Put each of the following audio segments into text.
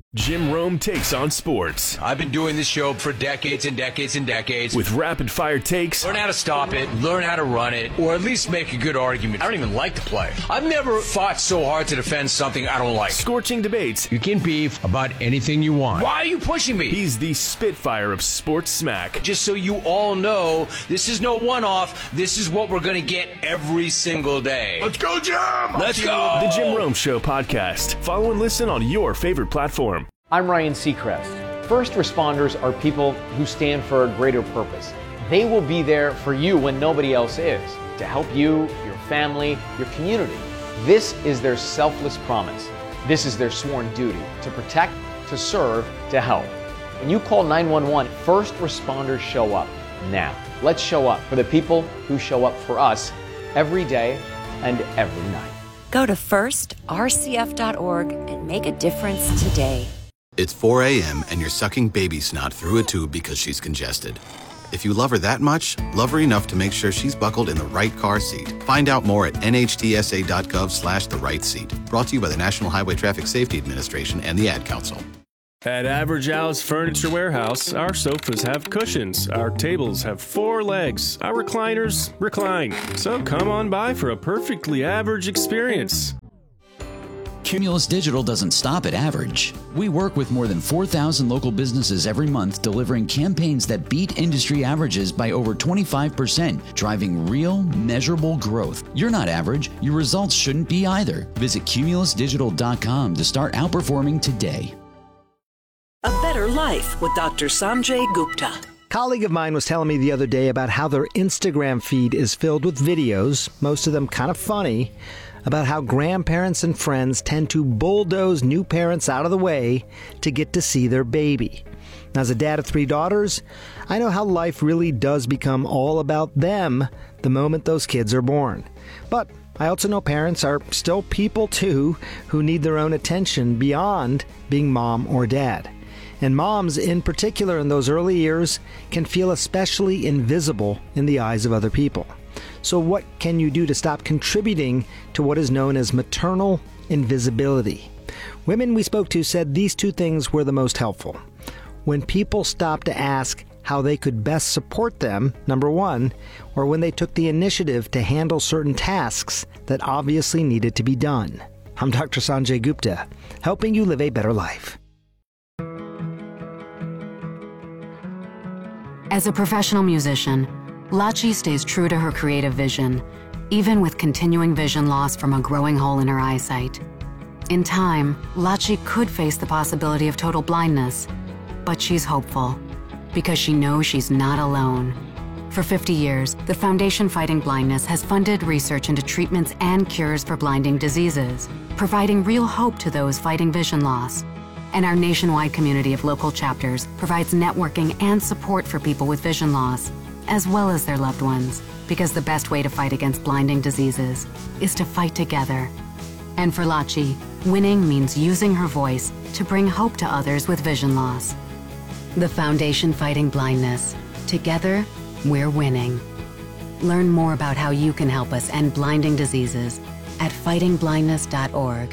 Jim Rome takes on sports. I've been doing this show for decades and decades and decades. With rapid-fire takes. Learn how to stop it, learn how to run it, or at least make a good argument. I don't even like to play. I've never fought so hard to defend something I don't like. Scorching debates. You can beef about anything you want. Why are you pushing me? He's the Spitfire of sports smack. Just so you all know, this is no one-off. This is what we're going to get every single day. Let's go, Jim! Let's go! The Jim Rome Show podcast. Follow and listen on your favorite platform. I'm Ryan Seacrest. First responders are people who stand for a greater purpose. They will be there for you when nobody else is, to help you, your family, your community. This is their selfless promise. This is their sworn duty, to protect, to serve, to help. When you call 911, first responders show up now. Let's show up for the people who show up for us every day and every night. Go to firstrcf.org and make a difference today. It's 4 a.m. and you're sucking baby snot through a tube because she's congested. If you love her that much, love her enough to make sure she's buckled in the right car seat. Find out more at nhtsa.gov/the right seat. Brought to you by the National Highway Traffic Safety Administration and the Ad Council. At Average Al's Furniture Warehouse, our sofas have cushions, our tables have 4 legs, our recliners recline. So come on by for a perfectly average experience. Cumulus Digital doesn't stop at average. We work with more than 4,000 local businesses every month, delivering campaigns that beat industry averages by over 25%, driving real, measurable growth. You're not average. Your results shouldn't be either. Visit cumulusdigital.com to start outperforming today. A Better Life with Dr. Sanjay Gupta. A colleague of mine was telling me the other day about how their Instagram feed is filled with videos, most of them kind of funny, about how grandparents and friends tend to bulldoze new parents out of the way to get to see their baby. Now, as a dad of 3 daughters, I know how life really does become all about them the moment those kids are born. But I also know parents are still people too who need their own attention beyond being mom or dad. And moms, in particular in those early years, can feel especially invisible in the eyes of other people. So what can you do to stop contributing to what is known as maternal invisibility? Women we spoke to said these 2 things were the most helpful. When people stopped to ask how they could best support them, number 1, or when they took the initiative to handle certain tasks that obviously needed to be done. I'm Dr. Sanjay Gupta, helping you live a better life. As a professional musician, Lachi stays true to her creative vision, even with continuing vision loss from a growing hole in her eyesight. In time, Lachi could face the possibility of total blindness, but she's hopeful because she knows she's not alone. For 50 years, the Foundation Fighting Blindness has funded research into treatments and cures for blinding diseases, providing real hope to those fighting vision loss. And our nationwide community of local chapters provides networking and support for people with vision loss, as well as their loved ones, because the best way to fight against blinding diseases is to fight together. And for Lachi, winning means using her voice to bring hope to others with vision loss. The Foundation Fighting Blindness. Together, we're winning. Learn more about how you can help us end blinding diseases at fightingblindness.org.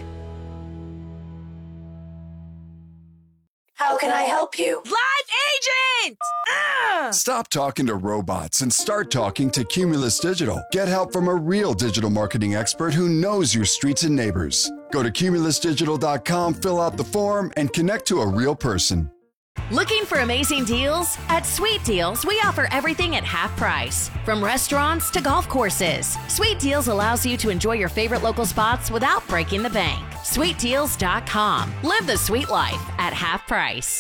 How can I help you? Live agent! Stop talking to robots and start talking to Cumulus Digital. Get help from a real digital marketing expert who knows your streets and neighbors. Go to cumulusdigital.com, fill out the form, and connect to a real person. Looking for amazing deals? At Sweet Deals, we offer everything at half price. From restaurants to golf courses, Sweet Deals allows you to enjoy your favorite local spots without breaking the bank. SweetDeals.com. Live the sweet life at half price.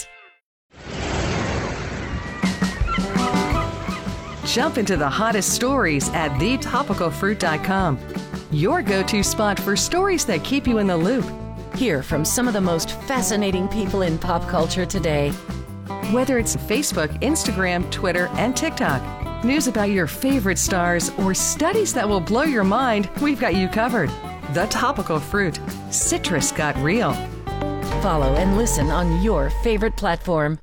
Jump into the hottest stories at thetopicalfruit.com. Your go-to spot for stories that keep you in the loop. Hear from some of the most fascinating people in pop culture today. Whether it's Facebook, Instagram, Twitter, and TikTok, news about your favorite stars, or studies that will blow your mind, we've got you covered. The Topical Fruit. Citrus got real. Follow and listen on your favorite platform.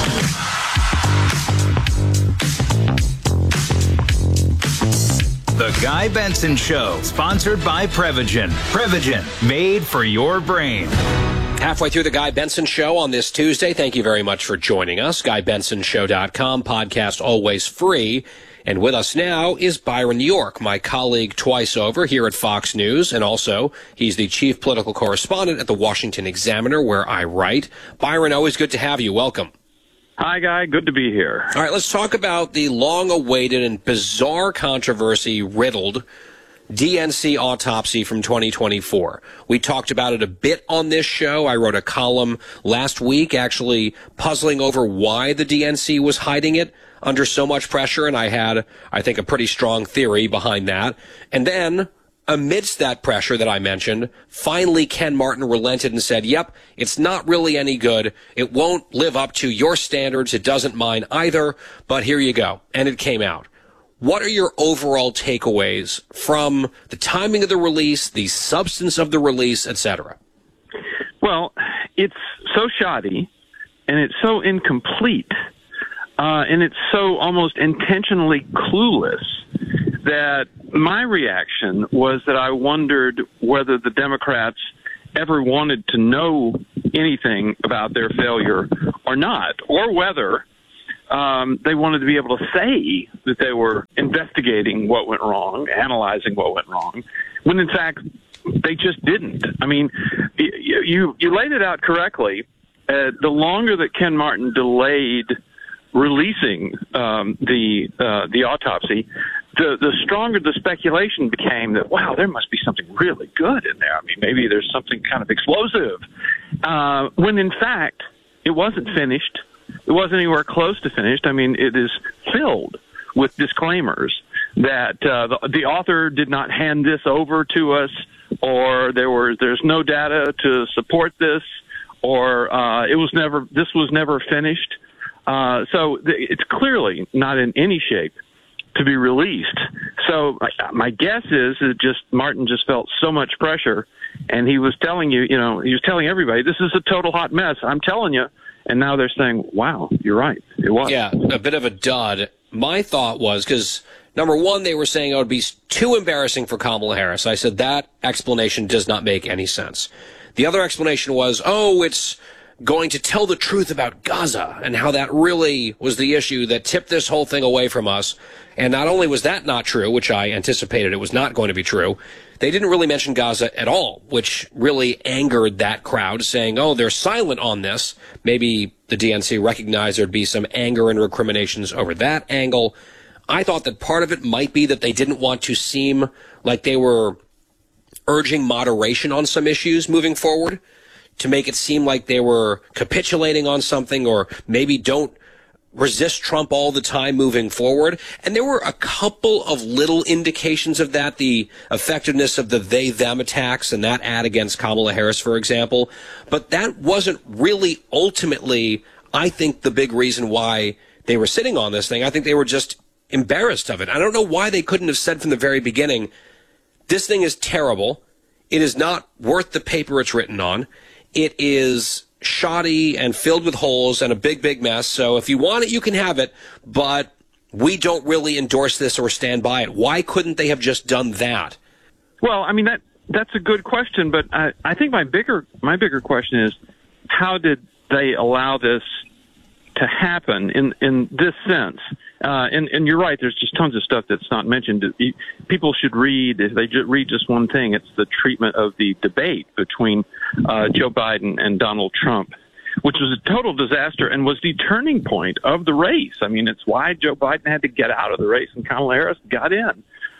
The Guy Benson Show, sponsored by Prevagen. Prevagen, made for your brain. Halfway through the Guy Benson Show on this Tuesday. Thank you very much for joining us. GuyBensonShow.com, podcast always free. And with us now is Byron York, my colleague twice over here at Fox News. And also, he's the chief political correspondent at the Washington Examiner, where I write. Byron, always good to have you. Welcome. Hi, Guy. Good to be here. All right, let's talk about the long-awaited and bizarre controversy-riddled DNC autopsy from 2024. We talked about it a bit on this show. I wrote a column last week actually puzzling over why the DNC was hiding it under so much pressure, and I had, I think, a pretty strong theory behind that. And then, amidst that pressure that I mentioned, finally Ken Martin relented and said, yep, it's not really any good. It won't live up to your standards. It doesn't mine either, but here you go. And it came out. What are your overall takeaways from the timing of the release, the substance of the release, etc.? Well, it's so shoddy, and it's so incomplete, and it's so almost intentionally clueless that my reaction was that I wondered whether the Democrats ever wanted to know anything about their failure or not, or whether they wanted to be able to say that they were investigating what went wrong, analyzing what went wrong, when in fact they just didn't. I mean, you laid it out correctly. The longer that Ken Martin delayed releasing the autopsy, the stronger the speculation became that, wow, there must be something really good in there. I mean, maybe there's something kind of explosive. When in fact, it wasn't finished. It wasn't anywhere close to finished. I mean, it is filled with disclaimers that the author did not hand this over to us, or there's no data to support this, or this was never finished. So it's clearly not in any shape to be released. So my guess is that Martin just felt so much pressure, and he was telling he was telling everybody, this is a total hot mess. I'm telling you. And now they're saying, wow, you're right. It was. Yeah, a bit of a dud. My thought was, because, number one, they were saying it would be too embarrassing for Kamala Harris. I said that explanation does not make any sense. The other explanation was, it's going to tell the truth about Gaza and how that really was the issue that tipped this whole thing away from us. And not only was that not true, which I anticipated it was not going to be true, they didn't really mention Gaza at all, which really angered that crowd, saying, they're silent on this. Maybe the DNC recognized there'd be some anger and recriminations over that angle. I thought that part of it might be that they didn't want to seem like they were urging moderation on some issues moving forward, to make it seem like they were capitulating on something, or maybe don't resist Trump all the time moving forward. And there were a couple of little indications of that, the effectiveness of the they-them attacks and that ad against Kamala Harris, for example. But that wasn't really ultimately, I think, the big reason why they were sitting on this thing. I think they were just embarrassed of it. I don't know why they couldn't have said from the very beginning, this thing is terrible. It is not worth the paper it's written on. It is shoddy and filled with holes and a big, big mess. So if you want it, you can have it, but we don't really endorse this or stand by it. Why couldn't they have just done that? Well, I mean, that's a good question, but I think my bigger question is, how did they allow this to happen in this sense? And you're right, there's just tons of stuff that's not mentioned. People should read, if they read just one thing, it's the treatment of the debate between Joe Biden and Donald Trump, which was a total disaster and was the turning point of the race. I mean, it's why Joe Biden had to get out of the race and Kamala Harris got in.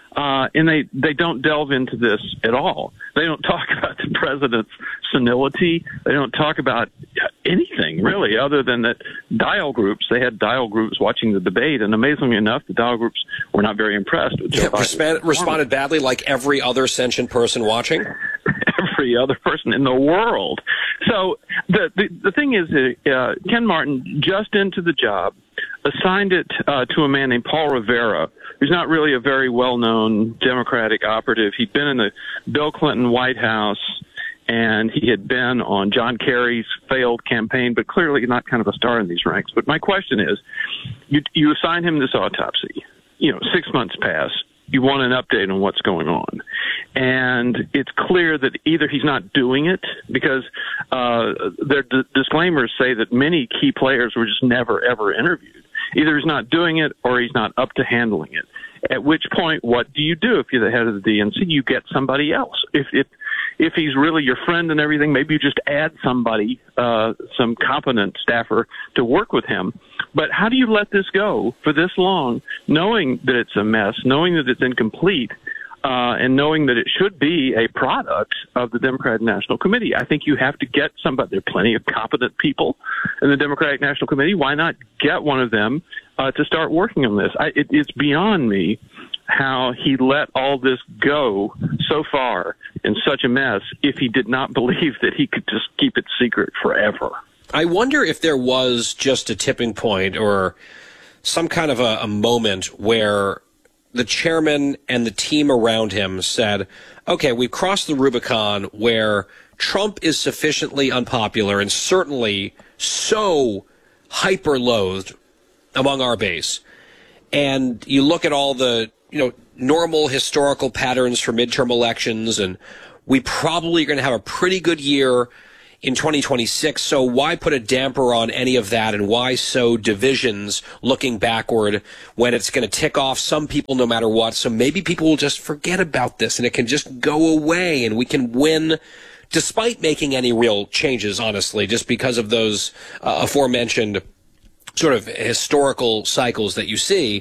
And they don't delve into this at all. They don't talk about the president's senility. They don't talk about anything, really, other than that dial groups. They had dial groups watching the debate, and amazingly enough, the dial groups were not very impressed with Joe Biden. Responded badly like every other sentient person watching? Every other person in the world. So the thing is, Ken Martin, just into the job, assigned it to a man named Paul Rivera, who's not really a very well-known Democratic operative. He'd been in the Bill Clinton White House, and he had been on John Kerry's failed campaign, but clearly not kind of a star in these ranks. But my question is, you assign him this autopsy. 6 months pass. you want an update on what's going on. And it's clear that either he's not doing it, because their disclaimers say that many key players were just never, ever interviewed. Either he's not doing it or he's not up to handling it. At which point, what do you do if you're the head of the DNC? You get somebody else. If he's really your friend and everything, maybe you just add somebody, some competent staffer to work with him. But how do you let this go for this long, knowing that it's a mess, knowing that it's incomplete, and knowing that it should be a product of the Democratic National Committee? I think you have to get somebody. There are plenty of competent people in the Democratic National Committee. Why not get one of them to start working on this? It's beyond me how he let all this go so far in such a mess if he did not believe that he could just keep it secret forever. I wonder if there was just a tipping point or some kind of a moment where the chairman and the team around him said, okay, we've crossed the Rubicon where Trump is sufficiently unpopular and certainly so hyper-loathed among our base. And you look at all the, normal historical patterns for midterm elections, and we probably are going to have a pretty good year in 2026. So why put a damper on any of that, and why sow divisions looking backward when it's going to tick off some people no matter what? So maybe people will just forget about this and it can just go away and we can win despite making any real changes, honestly, just because of those aforementioned sort of historical cycles that you see.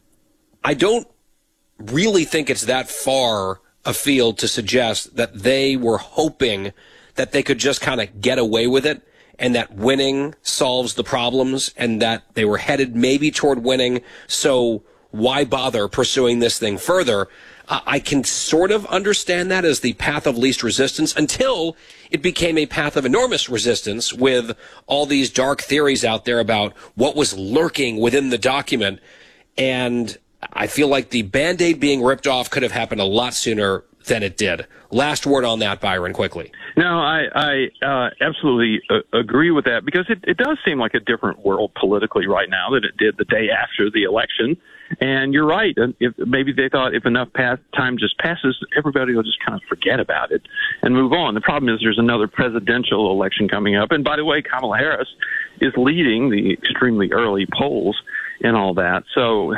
I don't really think it's that far afield to suggest that they were hoping that they could just kind of get away with it and that winning solves the problems and that they were headed maybe toward winning. So why bother pursuing this thing further? I can sort of understand that as the path of least resistance until it became a path of enormous resistance with all these dark theories out there about what was lurking within the document. And I feel like the Band-Aid being ripped off could have happened a lot sooner than it did. Last word on that, Byron, quickly. No, I absolutely agree with that, because it does seem like a different world politically right now than it did the day after the election. And you're right. If maybe they thought if enough time just passes, everybody will just kind of forget about it and move on. The problem is there's another presidential election coming up. And by the way, Kamala Harris is leading the extremely early polls and all that. So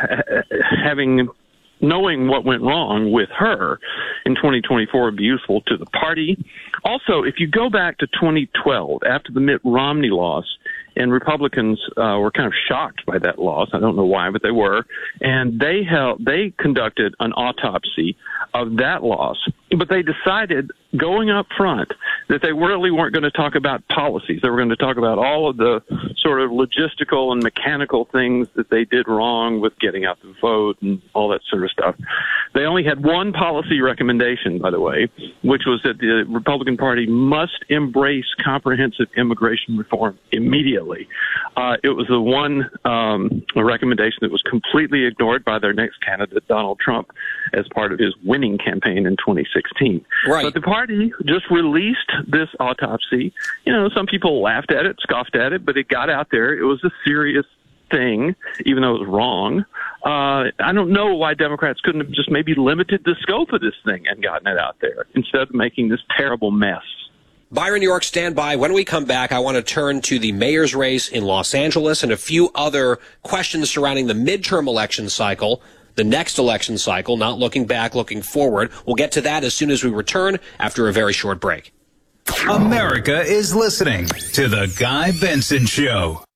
knowing what went wrong with her in 2024 would be useful to the party. Also, if you go back to 2012, after the Mitt Romney loss, and Republicans were kind of shocked by that loss. I don't know why, but they were. And they conducted an autopsy of that loss. But they decided going up front that they really weren't going to talk about policies. They were going to talk about all of the sort of logistical and mechanical things that they did wrong with getting out the vote and all that sort of stuff. They only had one policy recommendation, by the way, which was that the Republican Party must embrace comprehensive immigration reform immediately. It was the one recommendation that was completely ignored by their next candidate, Donald Trump, as part of his winning campaign in 2016. Right. But the party just released this autopsy. Some people laughed at it, scoffed at it, but it got out there. It was a serious thing, even though it was wrong. I don't know why Democrats couldn't have just maybe limited the scope of this thing and gotten it out there instead of making this terrible mess. Byron York, stand by. When we come back, I want to turn to the mayor's race in Los Angeles and a few other questions surrounding the midterm election cycle, the next election cycle, not looking back, looking forward. We'll get to that as soon as we return after a very short break. America is listening to The Guy Benson Show.